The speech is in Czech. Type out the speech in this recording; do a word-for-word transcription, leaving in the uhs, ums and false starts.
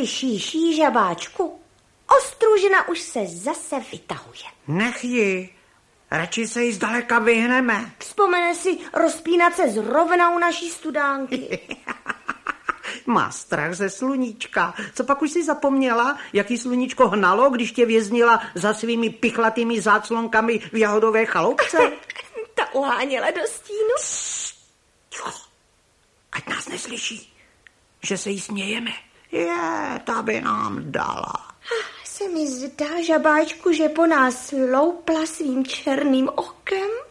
Slyšíš jí, žabáčku? Ostružina už se zase vytahuje. Nech ji. Radši se jí zdaleka vyhneme. Vzpomene si rozpínat se zrovna u naší studánky. Má strach ze sluníčka. Co pak už si zapomněla, jaký sluníčko hnalo, když tě věznila za svými pichlatými záclonkami v jahodové chaloupce? Ta uháněla do stínu. Ticho, ať nás neslyší, že se jí smějeme. Je, ta by nám dala. Se mi zdá, žabáčku, že po nás loupla svým černým okem.